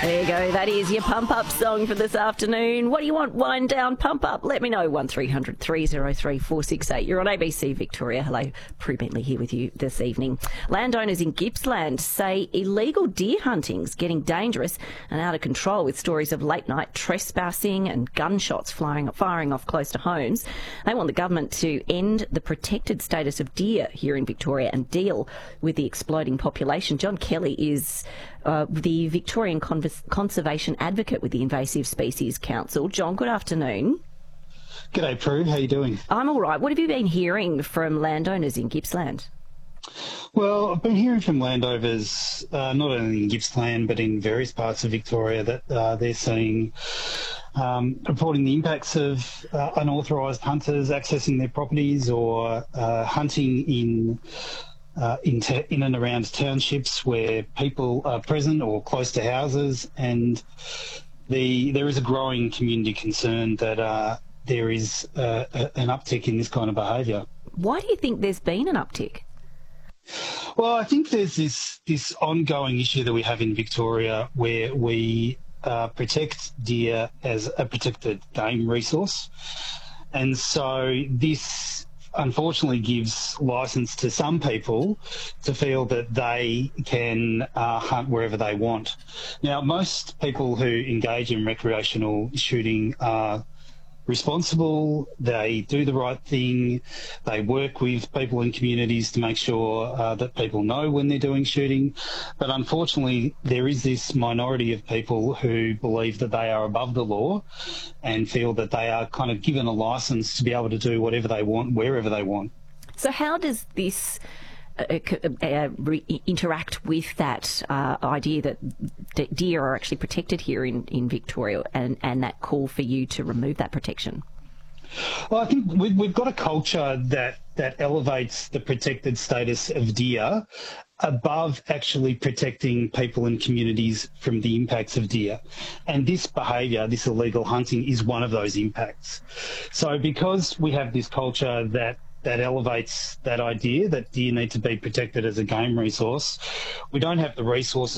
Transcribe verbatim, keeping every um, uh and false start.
There you go. That is your pump up song for this afternoon. What do you want? Wind down, pump up? Let me know. one three hundred three oh three four six eight. You're on A B C Victoria. Hello. Prue Bentley here with you this evening. Landowners in Gippsland say illegal deer hunting's getting dangerous and out of control, with stories of late night trespassing and gunshots flying, firing off close to homes. They want the government to end the protected status of deer here in Victoria and deal with the exploding population. John Kelly is uh, the Victorian Convers- Conservation Advocate with the Invasive Species Council. John, good afternoon. G'day, Prue. How are you doing? I'm all right. What have you been hearing from landowners in Gippsland? Well, I've been hearing from landowners, uh, not only in Gippsland, but in various parts of Victoria, that uh, they're seeing, um, reporting the impacts of uh, unauthorised hunters accessing their properties or uh, hunting in uh, in, te- in and around townships where people are present or close to houses. And the there is a growing community concern that uh, there is uh, a, an uptick in this kind of behaviour. Why do you think there's been an uptick? Well, I think there's this this ongoing issue that we have in Victoria where we uh, protect deer as a protected game resource. And so this unfortunately gives licence to some people to feel that they can uh, hunt wherever they want. Now, most people who engage in recreational shooting are responsible, they do the right thing, they work with people in communities to make sure uh, that people know when they're doing shooting. But unfortunately, there is this minority of people who believe that they are above the law and feel that they are kind of given a licence to be able to do whatever they want, wherever they want. So how does this Uh, uh, re- interact with that uh, idea that d- deer are actually protected here in, in Victoria, and, and that call for you to remove that protection? Well, I think we've, we've got a culture that, that elevates the protected status of deer above actually protecting people and communities from the impacts of deer. And this behaviour, this illegal hunting, is one of those impacts. So because we have this culture that that elevates that idea that deer need to be protected as a game resource, we don't have the resources